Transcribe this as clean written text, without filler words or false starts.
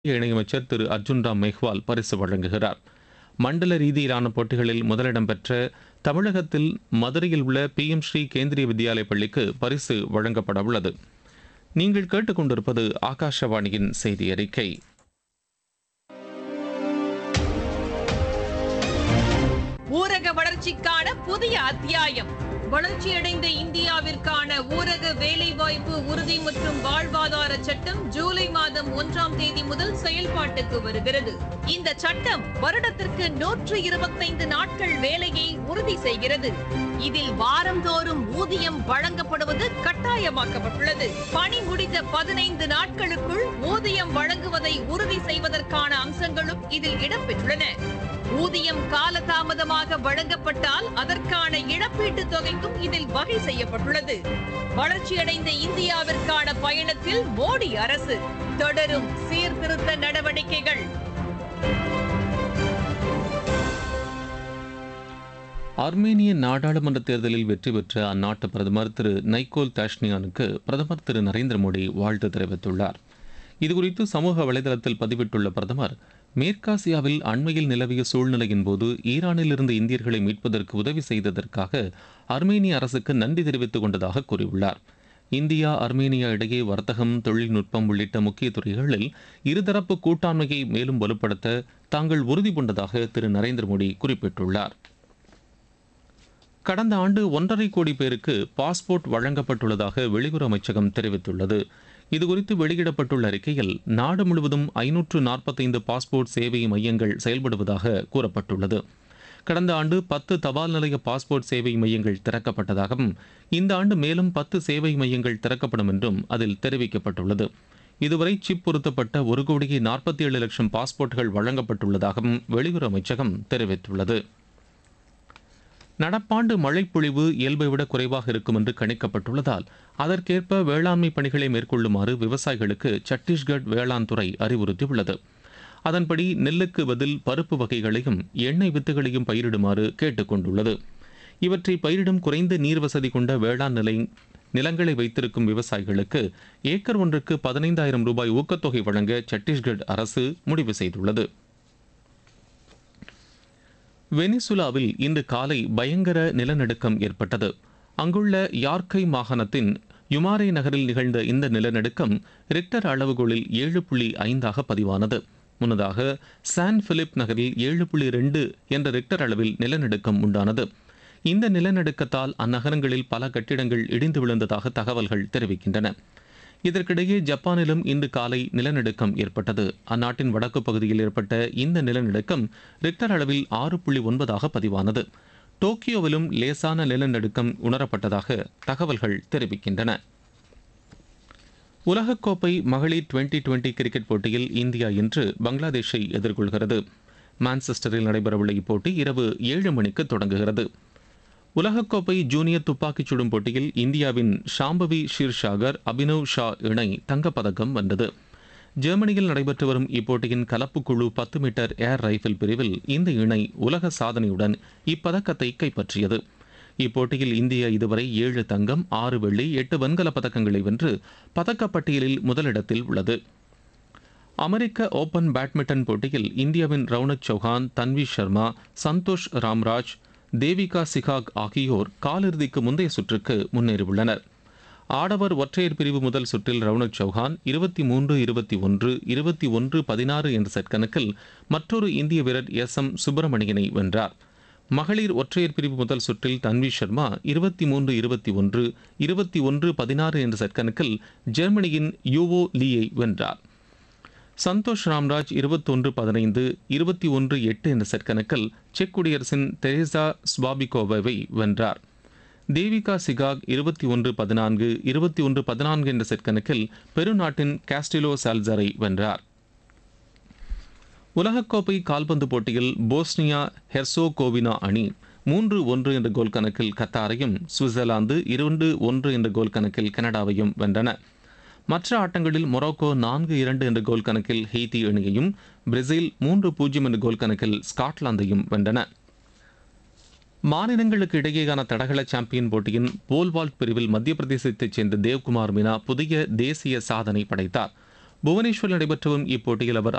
இணையமைச்சர் திரு அர்ஜுன் ராம் மேஹ்வால் பரிசு வழங்குகிறார். மண்டல ரீதியிலான போட்டிகளில் முதலிடம் பெற்ற தமிழகத்தில் மதுரையில் உள்ள PM ஸ்ரீ கேந்திரிய வித்யாலய பள்ளிக்கு பரிசு வழங்கப்பட உள்ளது. நீங்கள் கேட்டுக்கொண்டிருப்பது ஆகாஷவாணியின் செய்தி அறிக்கை. ஊரக வளர்ச்சிக்கான புதிய அத்தியாயம். வளர்ச்சியடைந்த இந்தியாவிற்கான ஊரக வேலைவாய்ப்பு உறுதி மற்றும் வாழ்வாதார சட்டம் ஜூலை மாதம் 1ஆம் தேதி முதல் செயல்பாட்டுக்கு வருகிறது. இந்த சட்டம் வருடத்திற்கு 125 நாட்கள் வேலையை உறுதி செய்கிறது. இதில் வாரந்தோறும் ஊதியம் வழங்கப்படுவது கட்டாயமாக்கப்பட்டுள்ளது. பணி முடிந்த 15 நாட்களுக்குள் ஊதியம் வழங்குவதை உறுதி செய்வதற்கான அம்சங்களும் இதில் இடம்பெற்றுள்ளன. ஊதியம் காலதாமதமாக வழங்கப்பட்டால் அதற்கான இழப்பீட்டுத் தொகைக்கும் இதில் வகை செய்யப்பட்டுள்ளது. வளர்ச்சியடைந்த இந்தியாவிற்கான பயணத்தில் மோடி அரசு தொடரும் சீர்திருத்த நடவடிக்கைகள். ஆர்மேனிய நாடாளுமன்ற தேர்தலில் வெற்றி பெற்ற அந்நாட்டு பிரதமர் திரு நைகோல் தாஷ்னியானுக்கு பிரதமர் திரு நரேந்திர மோடி வாழ்த்து தெரிவித்துள்ளார். இதுகுறித்து சமூக வலைதளத்தில் பதிவிட்டுள்ள பிரதமர், மேற்காசியாவில் அண்மையில் நிலவிய சூழ்நிலையின் போது ஈரானிலிருந்து இந்தியர்களை மீட்பதற்கு உதவி செய்ததற்காக ஆர்மேனிய அரசுக்கு நன்றி தெரிவித்துக் கொண்டதாக கூறியுள்ளார். இந்தியா ஆர்மேனியா இடையே வர்த்தகம், தொழில்நுட்பம் உள்ளிட்ட முக்கிய துறைகளில் இருதரப்பு கூட்டாண்மையை மேலும் வலுப்படுத்த தாங்கள் உறுதி பூண்டதாக திரு நரேந்திர மோடி குறிப்பிட்டுள்ளார். கடந்த ஆண்டு 1.5 கோடி பேருக்கு பாஸ்போர்ட் வழங்கப்பட்டுள்ளதாக வெளியுறவு அமைச்சகம் தெரிவித்துள்ளது. இதுகுறித்து வெளியிடப்பட்டுள்ள அறிக்கையில் நாடு முழுவதும் 545 பாஸ்போர்ட் சேவை மையங்கள் செயல்படுவதாக கூறப்பட்டுள்ளது. கடந்த ஆண்டு 10 தபால் நிலைய பாஸ்போர்ட் சேவை மையங்கள் திறக்கப்பட்டதாகவும் இந்த ஆண்டு மேலும் 10 சேவை மையங்கள் திறக்கப்படும் என்றும் அதில் தெரிவிக்கப்பட்டுள்ளது. இதுவரை சிப் பொருத்தப்பட்ட 1,47,00,000 பாஸ்போர்ட்டுகள் வழங்கப்பட்டுள்ளதாகவும் வெளியுறவு அமைச்சகம் தெரிவித்துள்ளது. நடப்பாண்டு மழைப்பொழிவு இயல்பை விட குறைவாக இருக்கும் என்று கணிக்கப்பட்டுள்ளதால் அதற்கேற்ப வேளாண்மை பணிகளை மேற்கொள்ளுமாறு விவசாயிகளுக்கு சத்தீஸ்கர் வேளாண் துறை அறிவுறுத்தியுள்ளது. அதன்படி நெல்லுக்கு பதில் பருப்பு வகைகளையும் எண்ணெய் வித்துகளையும் பயிரிடுமாறு கேட்டுக் கொண்டுள்ளது. இவற்றை பயிரிடும் குறைந்த நீர் வசதி கொண்ட வேளாண் நிலங்களை வைத்திருக்கும் விவசாயிகளுக்கு ஏக்கர் ஒன்றுக்கு 15,000 ரூபாய் ஊக்கத்தொகை வழங்க சத்தீஸ்கர் அரசு முடிவு செய்துள்ளது. வெனிசுலாவில் இன்று காலை பயங்கர நிலநடுக்கம் ஏற்பட்டது. அங்குள்ள யார்கை மாகாணத்தின் யுமாரே நகரில் நிகழ்ந்த இந்த நிலநடுக்கம் ரிக்டர் அளவுகோலில் 7.5 பதிவானது. முன்னதாக சான் பிலிப் நகரில் 7.2 என்ற ரிக்டர் அளவில் நிலநடுக்கம் உண்டானது. இந்த நிலநடுக்கத்தால் அந்நகரங்களில் பல கட்டிடங்கள் இடிந்து விழுந்ததாக தகவல்கள் தெரிவிக்கின்றன. இதற்கிடையே ஜப்பானிலும் இன்று காலை நிலநடுக்கம் ஏற்பட்டது. அந்நாட்டின் வடக்கு பகுதியில் ஏற்பட்ட இந்த நிலநடுக்கம் ரிக்டர் அளவில் 6.9 பதிவானது. டோக்கியோவிலும் லேசான நிலநடுக்கம் உணரப்பட்டதாக தகவல்கள் தெரிவிக்கின்றன. உலகக்கோப்பை மகளிர் 2020 கிரிக்கெட் போட்டியில் இந்தியா இன்று பங்களாதேஷை எதிர்கொள்கிறது. மான்செஸ்டரில் நடைபெறவுள்ள இப்போட்டி இரவு 7 மணிக்கு தொடங்குகிறது. உலகக்கோப்பை ஜூனியர் துப்பாக்கிச் சுடும் போட்டியில் இந்தியாவின் ஷாம்பவி ஷீர்ஷாகர், அபினவ் ஷா இணை தங்கப்பதக்கம் வென்றது. ஜெர்மனியில் நடைபெற்று வரும் இப்போட்டியின் கலப்பு குழு 10 மீட்டர் ஏர் ரைஃபிள் பிரிவில் இந்த இணை உலக சாதனையுடன் இப்பதக்கத்தை கைப்பற்றியது. இப்போட்டியில் இந்தியா இதுவரை 7 தங்கம், 6 வெள்ளி, 8 வெண்கலப் பதக்கங்களை வென்று பதக்கப்பட்டியலில் முதலிடத்தில் உள்ளது. அமெரிக்க ஓபன் பேட்மிண்டன் போட்டியில் இந்தியாவின் ரவுனக் சௌஹான், தன்வி சர்மா, சந்தோஷ் ராம்ராஜ், தேவிகா சிகாக் ஆகியோர் காலிறுதிக்கு முந்தைய சுற்றுக்கு முன்னேறியுள்ளனர். ஆடவர் ஒற்றையர் பிரிவு முதல் சுற்றில் ரவுனக் சௌஹான் 23-21, 21-16 என்ற செட் கணக்கில் மற்றொரு இந்திய வீரர் SM சுப்பிரமணியனை வென்றார். மகளிர் ஒற்றையர் பிரிவு முதல் சுற்றில் தன்வி சர்மா 23-21, 21-16 என்ற செட் கணக்கில் ஜெர்மனியின் யூவோ லீயை வென்றார். சந்தோஷ் ராம்ராஜ் 21-15, 21-8 என்ற செட் கணக்கில் செக் குடியரசின் தெரேசா ஸ்வாபிகோவாவை வென்றார். தேவிகா சிகாக் 21-14, 21-14 என்ற செட் கணக்கில் பெருநாட்டின் காஸ்டிலோ சால்சரை வென்றார். உலகக்கோப்பை கால்பந்து போட்டியில் போஸ்னியா ஹெர்சோகோவினா அணி 3-1 என்ற கோல் கணக்கில் கத்தாரையும், சுவிட்சர்லாந்து 2-1 என்ற கோல் கணக்கில் கனடாவையும் வென்றன. மற்ற ஆட்டங்களில் மொரோக்கோ 4-2 என்ற கோல் கணக்கில் ஹெய்தி அணியையும், பிரேசில் 3-0 என்ற கோல் கணக்கில் ஸ்காட்லாந்தையும் வென்றன. மாநிலங்களுக்கு இடையேயான தடகள சாம்பியன் போட்டியின் போல்வால்ட் பிரிவில் மத்திய பிரதேசத்தைச் சேர்ந்த தேவ்குமார் மீனா புதிய தேசிய சாதனை படைத்தார். புவனேஸ்வரில் நடைபெற்று வரும் இப்போட்டியில் அவர்